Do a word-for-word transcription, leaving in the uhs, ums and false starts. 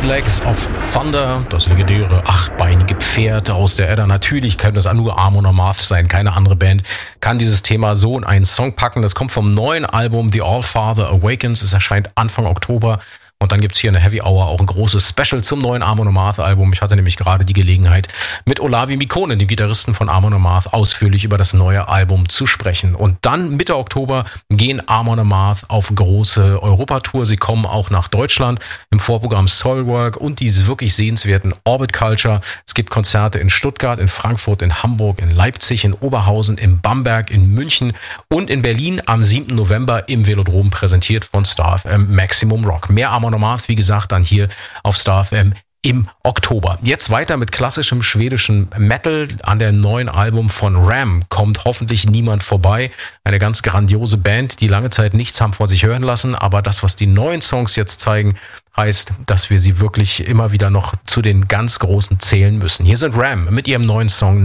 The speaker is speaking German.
Legs of Thunder, das legendäre achtbeinige Pferd aus der Edda. Natürlich könnte das nur Amon Amarth sein, keine andere Band kann dieses Thema so in einen Song packen. Das kommt vom neuen Album The Allfather Awakens, es erscheint Anfang Oktober. Und dann gibt's hier in der Heavy Hour auch ein großes Special zum neuen Amon Amarth Album. Ich hatte nämlich gerade die Gelegenheit, mit Olavi Mikkonen, dem Gitarristen von Amon Amarth, ausführlich über das neue Album zu sprechen. Und dann Mitte Oktober gehen Amon Amarth auf große Europatour. Sie kommen auch nach Deutschland im Vorprogramm Soilwork und die wirklich sehenswerten Orbit Culture. Es gibt Konzerte in Stuttgart, in Frankfurt, in Hamburg, in Leipzig, in Oberhausen, in Bamberg, in München und in Berlin am siebten November im Velodrom, präsentiert von Star F M Maximum Rock. Mehr Amon Amarth, wie gesagt, dann hier auf Star F M im Oktober. Jetzt weiter mit klassischem schwedischen Metal. An der neuen Album von Ram kommt hoffentlich niemand vorbei. Eine ganz grandiose Band, die lange Zeit nichts haben vor sich hören lassen. Aber das, was die neuen Songs jetzt zeigen, heißt, dass wir sie wirklich immer wieder noch zu den ganz Großen zählen müssen. Hier sind Ram mit ihrem neuen Song